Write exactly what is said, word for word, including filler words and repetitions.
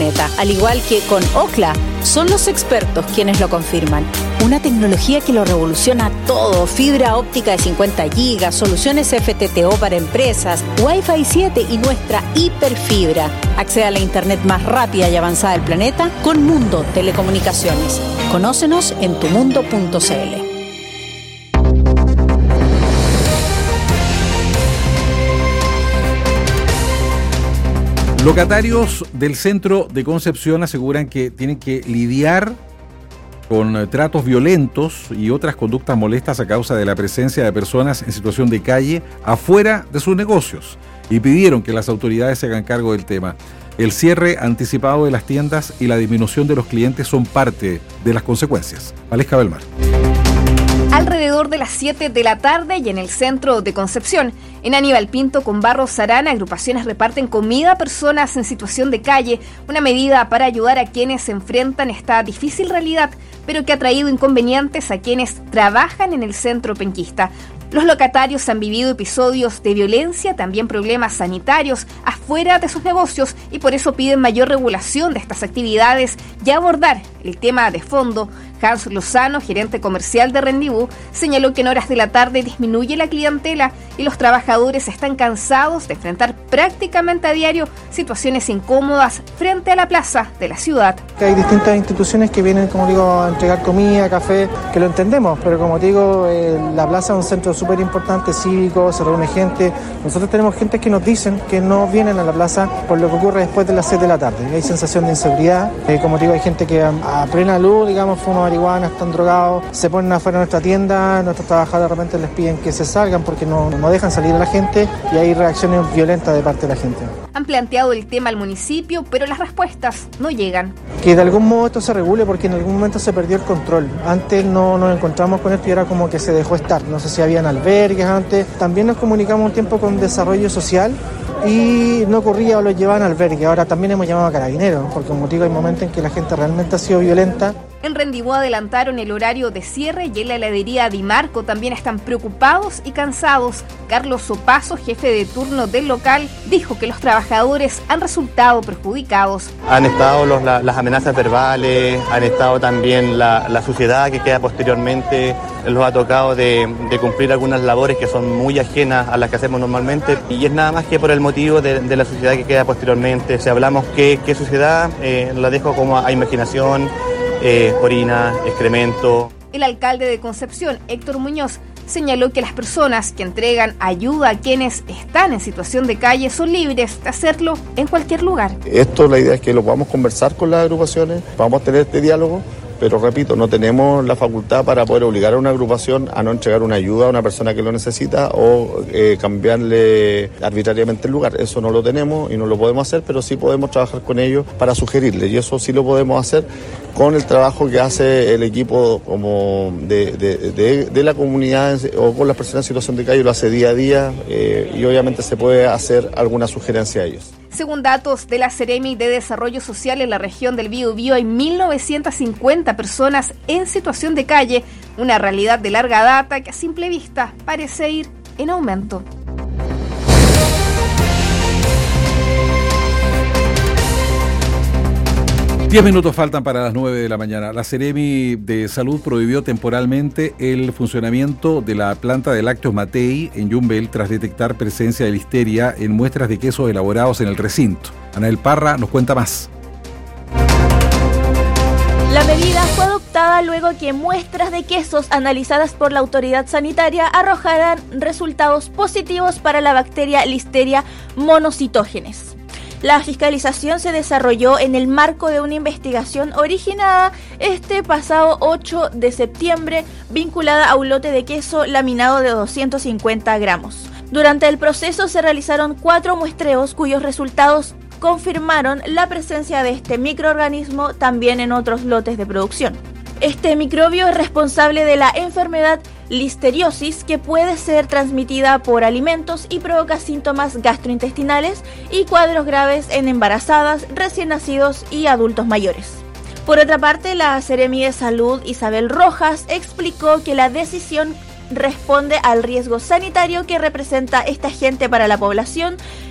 planeta. Al igual que con Ookla, son los expertos quienes lo confirman. Una tecnología que lo revoluciona todo: fibra óptica de cincuenta gigas, soluciones F T T O para empresas, Wi-Fi siete y nuestra hiperfibra. Accede a la internet más rápida y avanzada del planeta con Mundo Telecomunicaciones. Conócenos en tumundo punto c l. Locatarios del centro de Concepción aseguran que tienen que lidiar con tratos violentos y otras conductas molestas a causa de la presencia de personas en situación de calle afuera de sus negocios, y pidieron que las autoridades se hagan cargo del tema. El cierre anticipado de las tiendas y la disminución de los clientes son parte de las consecuencias. Valesca Belmar. Alrededor de las siete de la tarde y en el centro de Concepción, en Aníbal Pinto con Barros Arana, agrupaciones reparten comida a personas en situación de calle, una medida para ayudar a quienes se enfrentan esta difícil realidad, pero que ha traído inconvenientes a quienes trabajan en el centro penquista. Los locatarios han vivido episodios de violencia, también problemas sanitarios afuera de sus negocios, y por eso piden mayor regulación de estas actividades y abordar el tema de fondo. Hans Lozano, gerente comercial de Rendibú, señaló que en horas de la tarde disminuye la clientela y los trabajadores están cansados de enfrentar prácticamente a diario situaciones incómodas frente a la plaza de la ciudad. Hay distintas instituciones que vienen, como digo, a entregar comida, café, que lo entendemos, pero como digo, eh, la plaza es un centro súper importante, cívico, se reúne gente. Nosotros tenemos gente que nos dicen que no vienen a la plaza por lo que ocurre después de las siete de la tarde. Hay sensación de inseguridad. Eh, como digo, hay gente que a, a plena luz, digamos, fuma marihuana, están drogados, se ponen afuera de nuestra tienda, nuestros trabajadores de repente les piden que se salgan porque no, no dejan salir a la gente, y hay reacciones violentas de parte de la gente. Han planteado el tema al municipio, pero las respuestas no llegan. Que de algún modo esto se regule, porque en algún momento se perdió el control. Antes no nos encontramos con esto y era como que se dejó estar. No sé si habían albergues antes. También nos comunicamos un tiempo con desarrollo social y no ocurría o los llevaban al albergue. Ahora también hemos llamado a carabineros, porque como digo, hay momentos en que la gente realmente ha sido violenta. En Rendibú adelantaron el horario de cierre y en la heladería Dimarco también están preocupados y cansados. Carlos Opaso, jefe de turno del local, dijo que los trabajadores han resultado perjudicados. Han estado los, la, las amenazas verbales, han estado también la, la suciedad que queda posteriormente, los ha tocado de, de cumplir algunas labores que son muy ajenas a las que hacemos normalmente, y es nada más que por el motivo de, de la suciedad que queda posteriormente. Si hablamos qué, qué suciedad, eh, la dejo como a imaginación. Eh, orina, excremento. El alcalde de Concepción, Héctor Muñoz, señaló que las personas que entregan ayuda a quienes están en situación de calle son libres de hacerlo en cualquier lugar. Esto, la idea es que lo podamos conversar con las agrupaciones, vamos a tener este diálogo, pero repito, no tenemos la facultad para poder obligar a una agrupación a no entregar una ayuda a una persona que lo necesita o eh, cambiarle arbitrariamente el lugar. Eso no lo tenemos y no lo podemos hacer, pero sí podemos trabajar con ellos para sugerirle, y eso sí lo podemos hacer con el trabajo que hace el equipo como de, de, de, de la comunidad o con las personas en situación de calle, lo hace día a día, eh, y obviamente se puede hacer alguna sugerencia a ellos. Según datos de la Seremi de Desarrollo Social, en la región del Biobío hay mil novecientas cincuenta personas en situación de calle, una realidad de larga data que a simple vista parece ir en aumento. Diez minutos faltan para las nueve de la mañana. La Seremi de Salud prohibió temporalmente el funcionamiento de la planta de lácteos Matei en Yumbel tras detectar presencia de listeria en muestras de quesos elaborados en el recinto. Anael Parra nos cuenta más. La medida fue adoptada luego que muestras de quesos analizadas por la autoridad sanitaria arrojaran resultados positivos para la bacteria Listeria monocytogenes. La fiscalización se desarrolló en el marco de una investigación originada este pasado ocho de septiembre, vinculada a un lote de queso laminado de doscientos cincuenta gramos. Durante el proceso se realizaron cuatro muestreos cuyos resultados confirmaron la presencia de este microorganismo también en otros lotes de producción. Este microbio es responsable de la enfermedad listeriosis, que puede ser transmitida por alimentos y provoca síntomas gastrointestinales y cuadros graves en embarazadas, recién nacidos y adultos mayores. Por otra parte, la Seremi de Salud, Isabel Rojas, explicó que la decisión responde al riesgo sanitario que representa este agente para la población